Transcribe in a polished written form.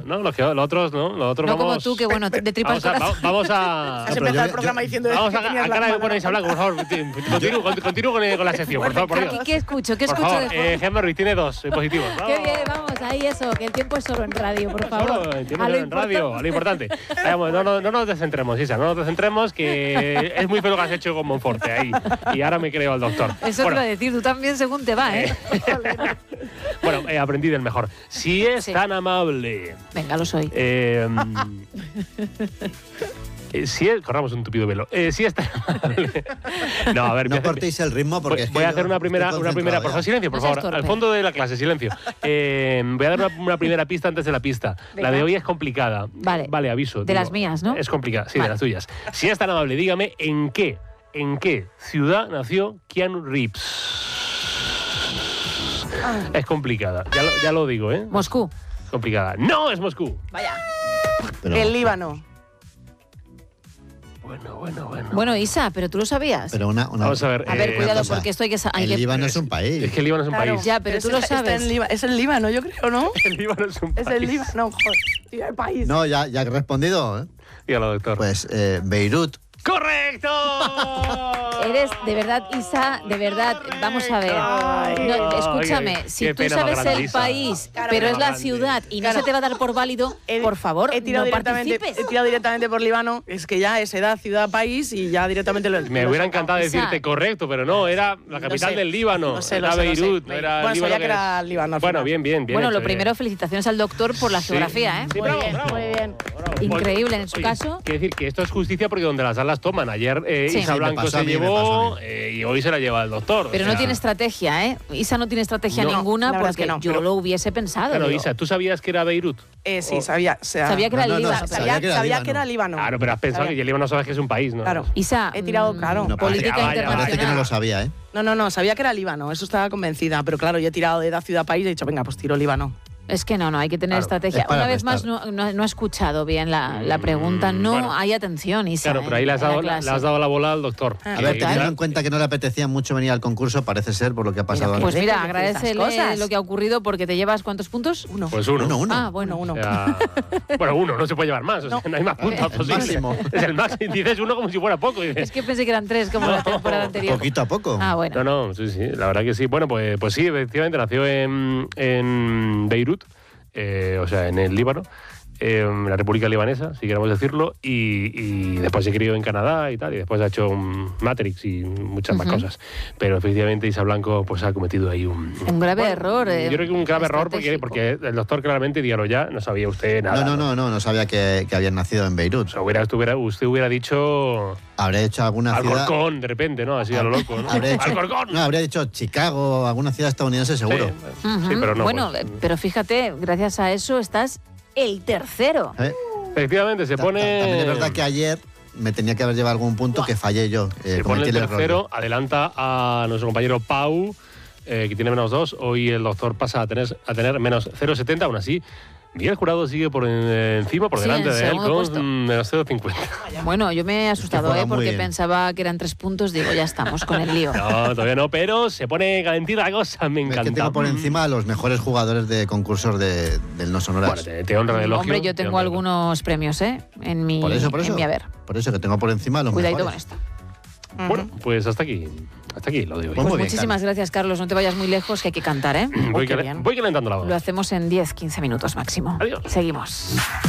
No, los otros no. Los otros No vamos... como tú, que bueno, de tripas corazón. Vamos a... Has empezado el programa diciendo... Vamos a cara de ponéis a hablar, por favor. Continúo con la sección, por favor. Por Dios. ¿Qué escucho? ¿Qué Por escucho favor, de Gemma Ruiz tiene 2 positivos. Qué bien, vamos, ahí eso, que el tiempo es solo en radio, por favor. Solo el tiempo en radio, a lo importante. Vamos, no nos descentremos, Isa, no nos descentremos, que es muy feo lo que has hecho con Monforte ahí. Y ahora me creo al doctor. Eso te iba a decir, tú también según te va, ¿eh? Bueno, aprendí del mejor. Si es tan amable... Venga, lo soy. Corramos un tupido velo. Si es tan amable... No, a ver... No cortéis el ritmo porque... Voy a hacer una primera... Por favor, silencio, por favor. Al fondo de la clase, silencio. Voy a dar una primera pista antes de la pista. Venga. La de hoy es complicada. Vale, aviso. De las mías, ¿no? Es complicada, sí, vale. de las tuyas. Si es tan amable, dígame ¿en qué ciudad nació Keanu Reeves? Es complicada, ya lo digo, ¿eh? Moscú. Complicada. ¡No es Moscú! Vaya. El Líbano. Bueno. Bueno, Isa, pero tú lo sabías. Pero Vamos a ver. Cuidado, porque esto hay que... El Líbano es un país. Es que el Líbano es un país. Ya, pero tú lo sabes. Es el Líbano, yo creo, ¿no? El Líbano es un país. Es el Líbano, joder. Tío, el país. No, ya he respondido, ¿eh? Dígalo, doctor. Pues Beirut. ¡Correcto! Eres, de verdad, Isa, de verdad, vamos a ver. No, escúchame, si tú sabes el país, pero es la ciudad y no se te va a dar por válido, por favor, no participes. He tirado directamente por Líbano, es que ya es edad, ciudad, país y ya directamente lo Me hubiera encantado decirte correcto, pero no, era la capital del Líbano. Era Beirut, no era bueno, Líbano. Sabía que era Líbano. Bueno, bien. Bueno, lo primero, felicitaciones al doctor por la geografía, ¿eh? Sí, Muy bravo. bien. Increíble, en su caso. Quiero decir que esto es justicia porque donde las alas toman. Ayer Isa Sí, Blanco se llevó y hoy se la lleva el doctor. Pero no tiene estrategia, ¿eh? Isa no tiene estrategia ninguna porque yo lo hubiese pensado. Claro, Isa, ¿tú sabías que era Beirut? Sí, sabía. Sabía que era el Líbano. Sabía que era Líbano. Claro, pero has pensado que el Líbano sabes que es un país, ¿no? Claro. Isa, he tirado, claro. Política internacional. Parece que no lo sabía, ¿eh? No, sabía que era Líbano, eso estaba convencida, pero claro, yo he tirado de edad, ciudad, país y he dicho, venga, pues tiro Líbano. Es que no hay que tener estrategia. Una vez más, no he escuchado bien la pregunta. No hay atención, Isa. Claro, pero ahí le has dado la bola al doctor. A ver, teniendo en cuenta que no le apetecía mucho venir al concurso, parece ser, por lo que ha pasado Pues antes. mira, agradecele lo que ha ocurrido porque te llevas ¿cuántos puntos? Pues uno. Ah, bueno. Uno. Bueno, uno, no se puede llevar más, o sea, no hay más puntos posibles. Máximo. Es el máximo. Dices uno como si fuera poco. Es que pensé que eran 3 como la temporada anterior. Poquito a poco. Ah, bueno. No, sí, la verdad que sí. Bueno, pues sí, efectivamente nació en Beirut. O sea, en el Líbano, en la República Libanesa, si queremos decirlo, y después se crió en Canadá y tal, y después ha hecho un Matrix y muchas más cosas. Pero efectivamente Isa Blanco pues ha cometido ahí un grave error. Yo creo que un grave error porque el doctor claramente, dígalo ya, no sabía usted nada. No sabía que habían nacido en Beirut. O sea, usted hubiera dicho... Habría hecho alguna ciudad... Alcorcón, de repente, ¿no? Así a lo loco, ¿no? ¡Alcorcón! No, habría dicho Chicago, alguna ciudad estadounidense seguro. Sí, pero no. Bueno, pero fíjate, gracias a eso estás el tercero. Efectivamente, se pone... También es verdad que ayer me tenía que haber llevado algún punto que fallé yo. Se pone el tercero, adelanta a nuestro compañero Pau, que tiene -2. Hoy el doctor pasa a tener menos 0,70, aún así. Miguel Jurado sigue por encima, por delante de él, con menos 0,50. Bueno, yo me he asustado, porque pensaba que eran 3 puntos. Digo, ya estamos con el lío. No, todavía no, pero se pone calentita la cosa, me encanta. Es que tengo por encima a los mejores jugadores de concursos del No Sonoras. Bueno, te honra el elogio. Hombre, yo tengo algunos premios, en mi haber. Por eso que tengo por encima a los Cuidadito mejores. con esto. Bueno, pues hasta aquí lo de hoy. Pues muchísimas gracias, Carlos. No te vayas muy lejos, que hay que cantar, ¿eh? Voy calentando la voz. Lo hacemos en 10-15 minutos máximo. Adiós. Seguimos.